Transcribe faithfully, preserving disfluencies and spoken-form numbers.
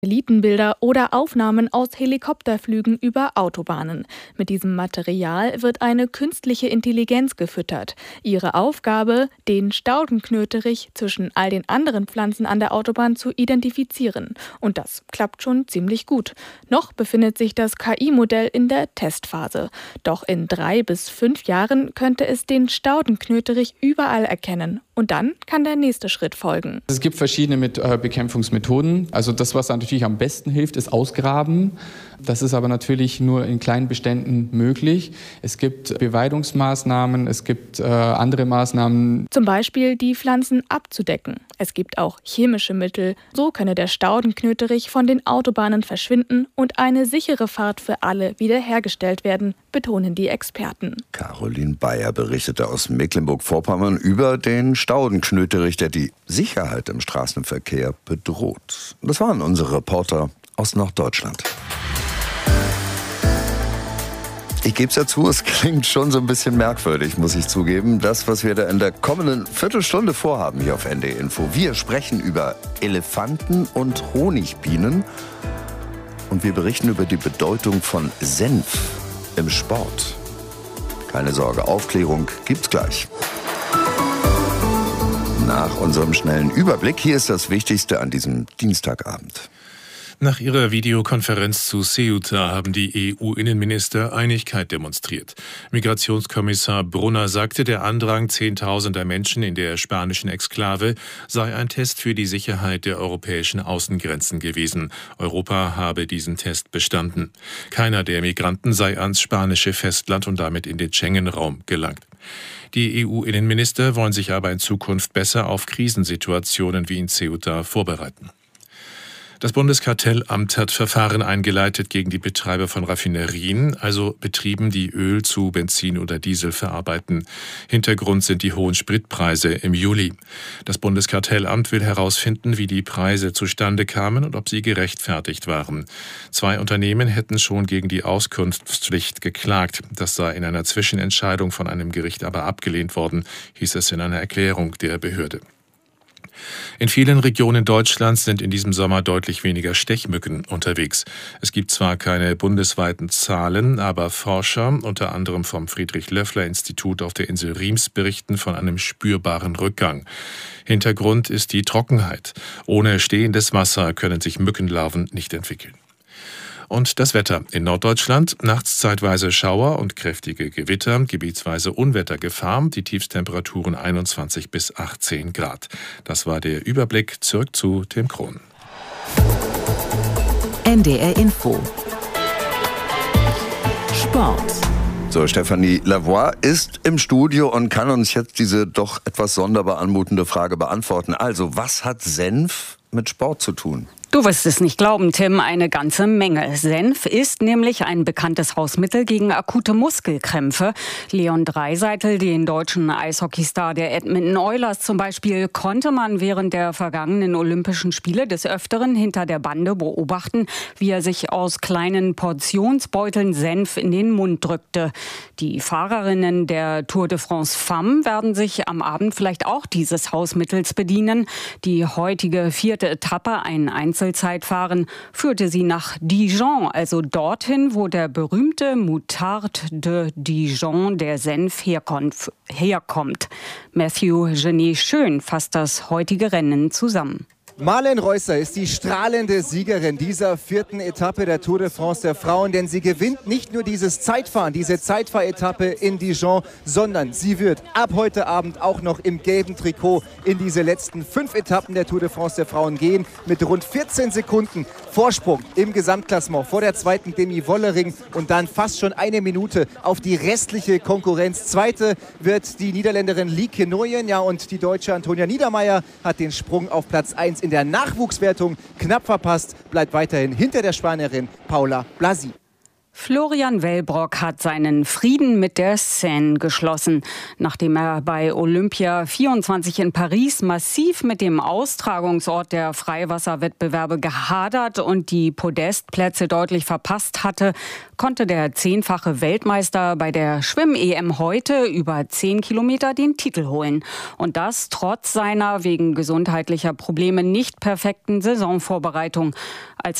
Satellitenbilder oder Aufnahmen aus Helikopterflügen über Autobahnen. Mit diesem Material wird eine künstliche Intelligenz gefüttert. Ihre Aufgabe, den Staudenknöterich zwischen all den anderen Pflanzen an der Autobahn zu identifizieren. Und das klappt schon ziemlich gut. Noch befindet sich das K I-Modell in der Testphase. Doch in drei bis fünf Jahren könnte es den Staudenknöterich überall erkennen. Und dann kann der nächste Schritt folgen. Es gibt verschiedene Mit- äh, Bekämpfungsmethoden. Also das, was natürlich am besten hilft, ist Ausgraben. Das ist aber natürlich nur in kleinen Beständen möglich. Es gibt Beweidungsmaßnahmen, es gibt äh, andere Maßnahmen. Zum Beispiel die Pflanzen abzudecken. Es gibt auch chemische Mittel. So könne der Staudenknöterich von den Autobahnen verschwinden und eine sichere Fahrt für alle wiederhergestellt werden, betonen die Experten. Caroline Bayer berichtete aus Mecklenburg-Vorpommern über den Staudenknöterich, der die Sicherheit im Straßenverkehr bedroht. Das waren unsere Reporter aus Norddeutschland. Ich gebe es ja zu, es klingt schon so ein bisschen merkwürdig, muss ich zugeben. Das, was wir da in der kommenden Viertelstunde vorhaben hier auf N D R Info. Wir sprechen über Elefanten und Honigbienen. Und wir berichten über die Bedeutung von Senf im Sport. Keine Sorge, Aufklärung gibt's gleich. Nach unserem schnellen Überblick, hier ist das Wichtigste an diesem Dienstagabend. Nach ihrer Videokonferenz zu Ceuta haben die E U-Innenminister Einigkeit demonstriert. Migrationskommissar Brunner sagte, der Andrang zehntausender Menschen in der spanischen Exklave sei ein Test für die Sicherheit der europäischen Außengrenzen gewesen. Europa habe diesen Test bestanden. Keiner der Migranten sei ans spanische Festland und damit in den Schengen-Raum gelangt. Die E U-Innenminister wollen sich aber in Zukunft besser auf Krisensituationen wie in Ceuta vorbereiten. Das Bundeskartellamt hat Verfahren eingeleitet gegen die Betreiber von Raffinerien, also Betrieben, die Öl zu Benzin oder Diesel verarbeiten. Hintergrund sind die hohen Spritpreise im Juli. Das Bundeskartellamt will herausfinden, wie die Preise zustande kamen und ob sie gerechtfertigt waren. Zwei Unternehmen hätten schon gegen die Auskunftspflicht geklagt. Das sei in einer Zwischenentscheidung von einem Gericht aber abgelehnt worden, hieß es in einer Erklärung der Behörde. In vielen Regionen Deutschlands sind in diesem Sommer deutlich weniger Stechmücken unterwegs. Es gibt zwar keine bundesweiten Zahlen, aber Forscher, unter anderem vom Friedrich-Löffler-Institut auf der Insel Riems, berichten von einem spürbaren Rückgang. Hintergrund ist die Trockenheit. Ohne stehendes Wasser können sich Mückenlarven nicht entwickeln. Und das Wetter in Norddeutschland, nachts zeitweise Schauer und kräftige Gewitter, gebietsweise Unwettergefahr, die Tiefstemperaturen einundzwanzig bis achtzehn Grad. Das war der Überblick. Zurück zu Tim Krohn. N D R Info. Sport. So, Stefanie Lavoie ist im Studio und kann uns jetzt diese doch etwas sonderbar anmutende Frage beantworten. Also, was hat Senf mit Sport zu tun? Du wirst es nicht glauben, Tim, eine ganze Menge. Senf ist nämlich ein bekanntes Hausmittel gegen akute Muskelkrämpfe. Leon Dreiseitel, den deutschen Eishockeystar der Edmonton Oilers zum Beispiel, konnte man während der vergangenen Olympischen Spiele des Öfteren hinter der Bande beobachten, wie er sich aus kleinen Portionsbeuteln Senf in den Mund drückte. Die Fahrerinnen der Tour de France Femmes werden sich am Abend vielleicht auch dieses Hausmittels bedienen. Die heutige vierte Etappe, ein Einzel Zeitfahren, führte sie nach Dijon, also dorthin, wo der berühmte Moutarde de Dijon, der Senf, herkommt. Matthew Genet-Schön fasst das heutige Rennen zusammen. Marlen Reusser ist die strahlende Siegerin dieser vierten Etappe der Tour de France der Frauen, denn sie gewinnt nicht nur dieses Zeitfahren, diese Zeitfahretappe in Dijon, sondern sie wird ab heute Abend auch noch im gelben Trikot in diese letzten fünf Etappen der Tour de France der Frauen gehen, mit rund vierzehn Sekunden Vorsprung im Gesamtklassement vor der zweiten Demi Wollering und dann fast schon eine Minute auf die restliche Konkurrenz. Zweite wird die Niederländerin Lieke Nooyen, ja, und die Deutsche Antonia Niedermeier hat den Sprung auf Platz eins in der Nachwuchswertung knapp verpasst, bleibt weiterhin hinter der Spanierin Paula Blasi. Florian Wellbrock hat seinen Frieden mit der Seine geschlossen. Nachdem er bei Olympia vierundzwanzig in Paris massiv mit dem Austragungsort der Freiwasserwettbewerbe gehadert und die Podestplätze deutlich verpasst hatte, konnte der zehnfache Weltmeister bei der Schwimm-E M heute über zehn Kilometer den Titel holen. Und das trotz seiner wegen gesundheitlicher Probleme nicht perfekten Saisonvorbereitung. Als